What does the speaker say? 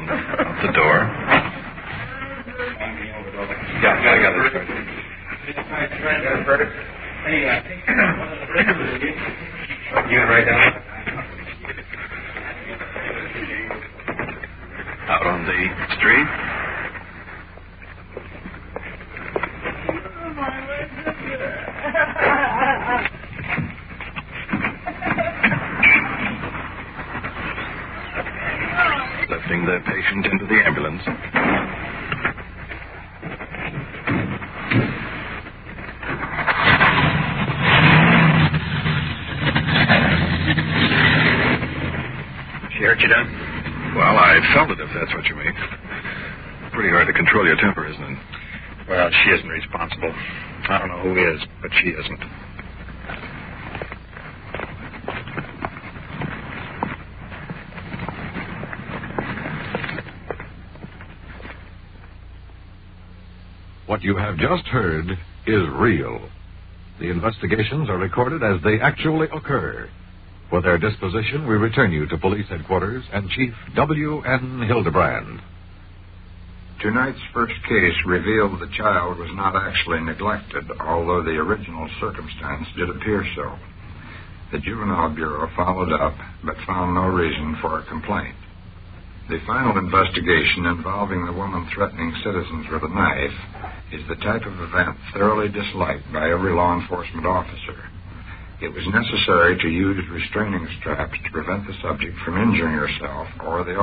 Jones out the door. Yeah, I got this. You right down. Out on the street? Lifting the patient into the ambulance. She hurt you, Doc? Well, I felt it, if that's what you mean. Pretty hard to control your temper, isn't it? Well, she isn't responsible. I don't know who is, but she isn't. What you have just heard is real. The investigations are recorded as they actually occur. For their disposition, we return you to Police Headquarters and Chief W.N. Hildebrand. Tonight's first case revealed the child was not actually neglected, although the original circumstance did appear so. The Juvenile Bureau followed up, but found no reason for a complaint. The final investigation involving the woman threatening citizens with a knife is the type of event thoroughly disliked by every law enforcement officer. It was necessary to use restraining straps to prevent the subject from injuring herself or the